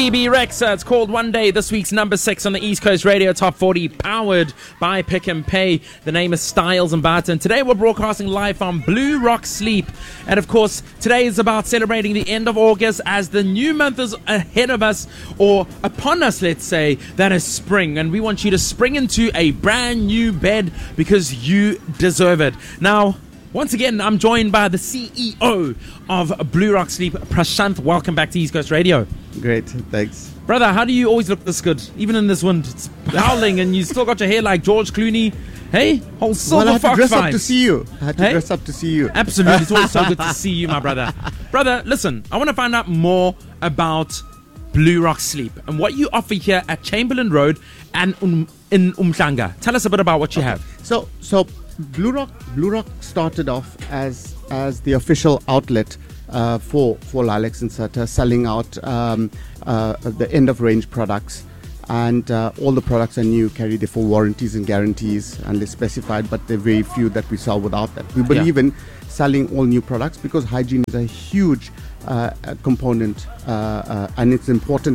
Bebe Rexha. It's called One Day. This week's number 6 on the East Coast Radio Top 40, powered by Pick and Pay. The name is Styles and Barton. Today we're broadcasting live from Blue Rock Sleep. And of course, today is about celebrating the end of August as the new month is ahead of us, or upon us, let's say. That is spring. And we want you to spring into a brand new bed because you deserve it. Now, once again, I'm joined by the CEO of Blue Rock Sleep, Prashanth. Welcome back to East Coast Radio. Great, thanks. Brother, how do you always look this good? Even in this wind, it's howling and you still got your hair like George Clooney. Hey, whole silver I had fox to dress vibes. up to see you. I had to dress up to see you. Absolutely, it's always so good to see you, my brother. Brother, listen, I want to find out more about Blue Rock Sleep and what you offer here at Chamberlain Road and in Umhlanga. Tell us a bit about what you have. So Blue Rock started off as the official outlet for Lilacs and Inserta, selling out the end of range products, and all the products are new, carry their full warranties and guarantees, and they're specified, but there are very few that we sell without that. We believe in selling all new products because hygiene is a huge component, and it's important.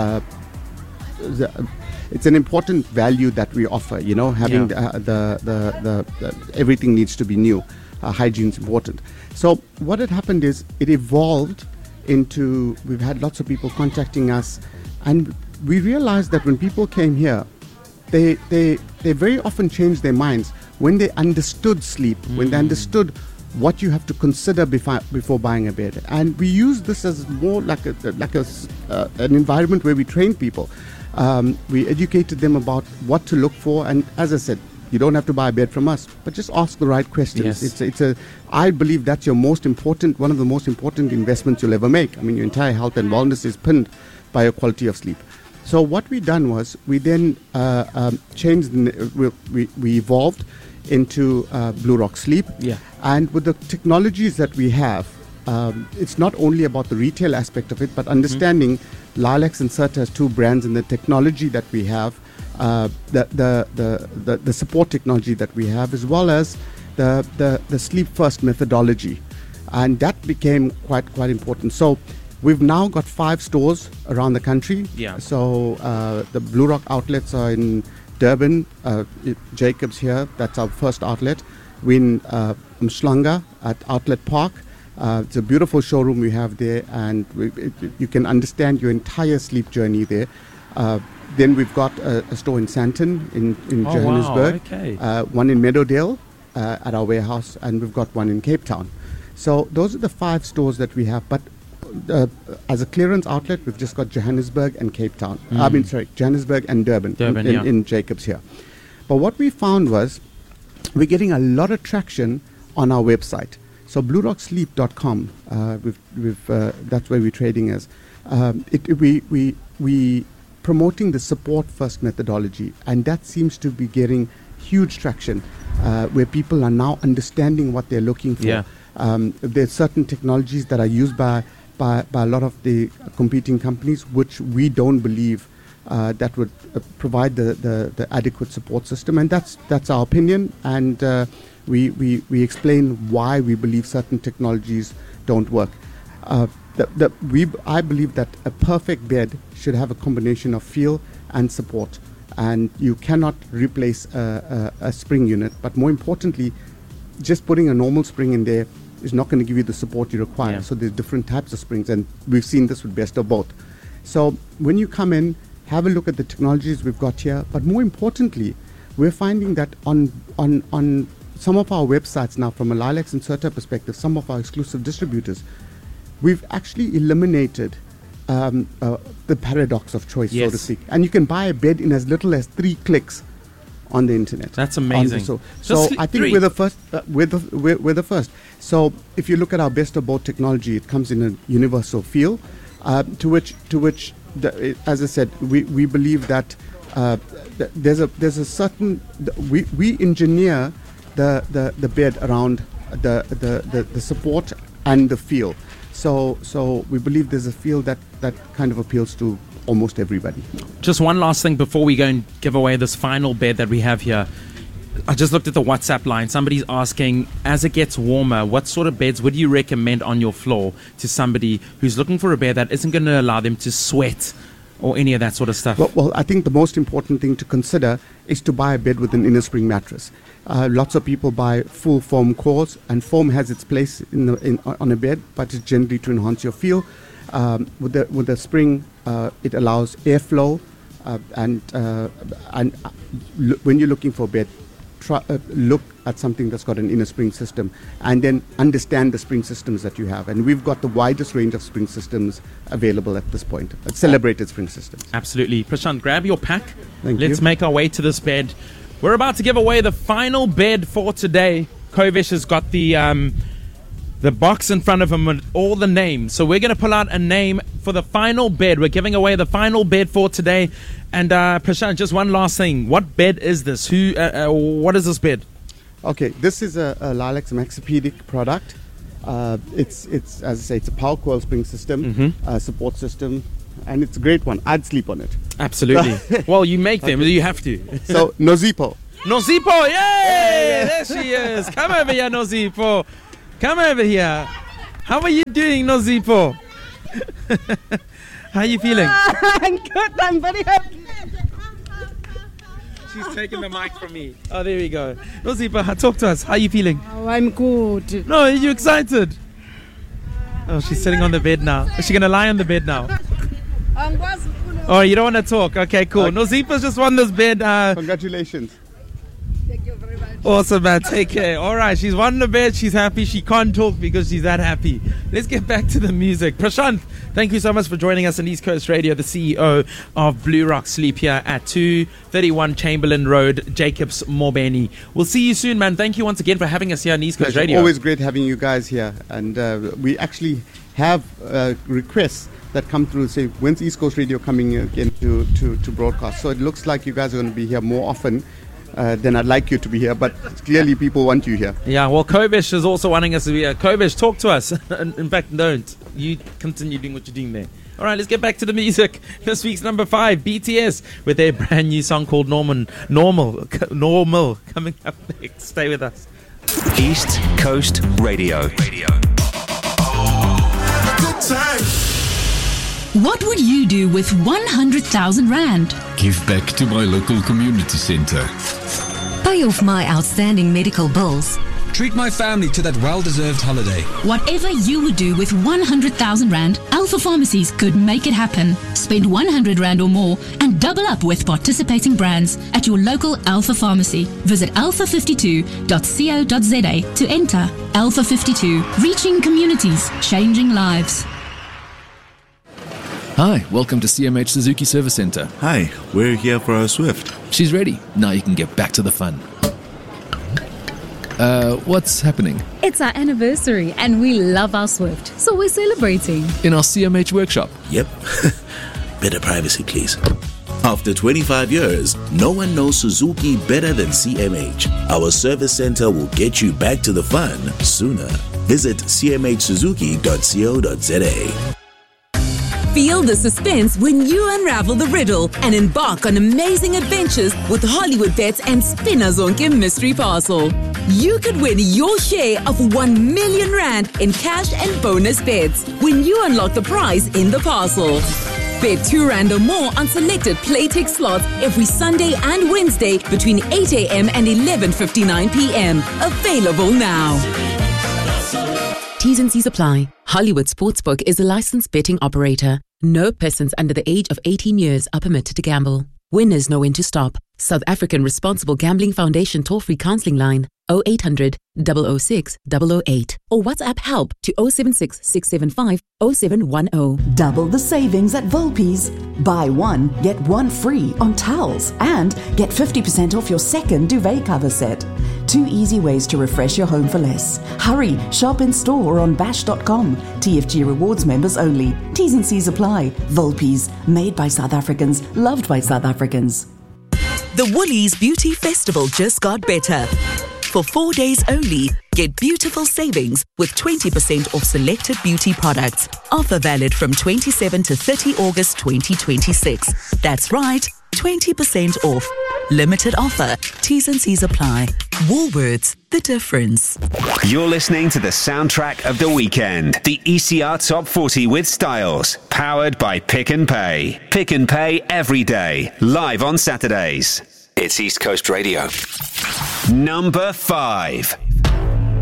It's an important value that we offer, having the everything needs to be new. Hygiene is important. So what had happened is it evolved into, we've had lots of people contacting us, and we realized that when people came here, they very often changed their minds when they understood sleep, when they understood what you have to consider before buying a bed. And we use this as more like an environment where we train people. We educated them about what to look for, and as I said, you don't have to buy a bed from us, but just ask the right questions. Yes. I believe that's one of the most important investments you'll ever make. I mean, your entire health and wellness is pinned by your quality of sleep. So what we done was we then changed. We evolved into Blue Rock Sleep. Yeah. And with the technologies that we have, it's not only about the retail aspect of it, but understanding Lilacs and Inserta as two brands, and the technology that we have, the support technology that we have, as well as the sleep first methodology, and that became quite important. So we've now got 5 stores around the country. Yeah. So the Blue Rock outlets are in Durban, Jacobs here. That's our first outlet. We're in Umhlanga at Outlet Park. It's a beautiful showroom we have there, and you can understand your entire sleep journey there. Then we've got a store in Sandton in Johannesburg, one in Meadowdale at our warehouse, and we've got one in Cape Town. So those are the 5 stores that we have. But as a clearance outlet, we've just got Johannesburg and Cape Town. Johannesburg and Durban in Jacobs here. But what we found was we're getting a lot of traction on our website. So bluerocksleep.com, that's where we're trading as. We promoting the support first methodology, and that seems to be getting huge traction, where people are now understanding what they're looking for. Yeah. There's certain technologies that are used by a lot of the competing companies, which we don't believe that would provide the adequate support system, and that's our opinion. And we explain why we believe certain technologies don't work. I believe that a perfect bed should have a combination of feel and support, and you cannot replace a spring unit. But more importantly, just putting a normal spring in there is not going to give you the support you require. Yeah. So there's different types of springs, and we've seen this with Best of Both. So when you come in, have a look at the technologies we've got here. But more importantly, we're finding that on some of our websites now, from a Lilacs and Inserta perspective, some of our exclusive distributors, we've actually eliminated the paradox of choice, so to speak. And you can buy a bed in as little as 3 clicks on the internet. That's amazing. So I think we're the first. We're the first. So if you look at our Best of Both technology, it comes in a universal feel, to which as I said, we believe that there's a certain we engineer the bed around the support and the feel. So we believe there's a feel that kind of appeals to almost everybody. Just one last thing before we go and give away this final bed that we have here. I just looked at the WhatsApp line. Somebody's asking, as it gets warmer, what sort of beds would you recommend on your floor to somebody who's looking for a bed that isn't going to allow them to sweat or any of that sort of stuff? Well, I think the most important thing to consider is to buy a bed with an inner spring mattress. Lots of people buy full foam cores, and foam has its place on a bed, but it's generally to enhance your feel. With the spring, it allows airflow, and when you're looking for a bed, look at something that's got an inner spring system, and then understand the spring systems that you have. And we've got the widest range of spring systems available at this point, celebrated spring systems. Absolutely. Prashant, grab your pack. Let's make our way to this bed. We're about to give away the final bed for today. Kovish has got the box in front of him with all the names. So we're going to pull out a name for the final bed. We're giving away the final bed for today. And Prashant, just one last thing. What bed is this? What is this bed? Okay, this is a Lilacs Maxipedic product. It's as I say, it's a power coil spring system, support system, and it's a great one. I'd sleep on it. Absolutely. Well, you make them, you have to. So, Nozipo. Nozipo, yay! There she is. Come over here, Nozipo. Come over here. How are you doing, Nozipo? How are you feeling? I'm good. I'm very happy. She's taking the mic from me. Oh, there we go. Nozipo, talk to us. How are you feeling? Oh, I'm good. No, are you excited? Oh, she's sitting on the bed now. Is she going to lie on the bed now? Oh, you don't want to talk? Okay, cool. Nozipo's just won this bed. Congratulations. Thank you very much. Awesome, man. Take care. All right, she's won the bed. She's happy. She can't talk because she's that happy. Let's get back to the music. Prashant, thank you so much for joining us on East Coast Radio, the CEO of Blue Rock Sleep here at 231 Chamberlain Road, Jacobs Morbeni. We'll see you soon, man. Thank you once again for having us here on East Coast Radio. Always great having you guys here. And we actually have requests that come through and say, when's East Coast Radio coming again to broadcast? So it looks like you guys are going to be here more often than I'd like you to be here, but clearly people want you here. Yeah, well, Kovish is also wanting us to be here. Kovish, talk to us. In fact, don't. You continue doing what you're doing there. All right, let's get back to the music. This week's number 5, BTS, with their brand new song called Normal. Coming up next. Stay with us. East Coast Radio. Good time. What would you do with 100,000 Rand? Give back to my local community centre. Pay off my outstanding medical bills. Treat my family to that well-deserved holiday. Whatever you would do with 100,000 Rand, Alpha Pharmacies could make it happen. Spend 100 Rand or more and double up with participating brands at your local Alpha Pharmacy. Visit alpha52.co.za to enter. Alpha 52, reaching communities, changing lives. Hi, welcome to CMH Suzuki Service Centre. Hi, we're here for our Swift. She's ready. Now you can get back to the fun. What's happening? It's our anniversary and we love our Swift, so we're celebrating. In our CMH workshop? Yep. Better privacy, please. After 25 years, no one knows Suzuki better than CMH. Our service center will get you back to the fun sooner. Visit cmhsuzuki.co.za. Feel the suspense when you unravel the riddle and embark on amazing adventures with Hollywood Bets and Spinner Zonke Mystery Parcel. You could win your share of 1 million Rand in cash and bonus bets when you unlock the prize in the parcel. Bet 2 Rand or more on selected Playtech slots every Sunday and Wednesday between 8 a.m. and 11:59 p.m. Available now. T's and C's apply. Hollywood Sportsbook is a licensed betting operator. No persons under the age of 18 years are permitted to gamble. Winners know when to stop. South African Responsible Gambling Foundation toll-free counselling line 0800 006 008 or WhatsApp help to 076 675 0710. Double the savings at Volpi's. Buy one, get one free on towels and get 50% off your second duvet cover set. 2 easy ways to refresh your home for less. Hurry, shop in store or on bash.com. TFG Rewards members only. T's and C's apply. Volpi's, made by South Africans, loved by South Africans. The Woolies Beauty Festival just got better. For 4 days only, get beautiful savings with 20% off selected beauty products. Offer valid from 27 to 30 August 2026. That's right, 20% off. Limited offer. T's and C's apply. Woolworths, the difference. You're listening to the soundtrack of the weekend. The ECR Top 40 with Styles. Powered by Pick and Pay. Pick and Pay every day. Live on Saturdays. It's East Coast Radio. Number 5.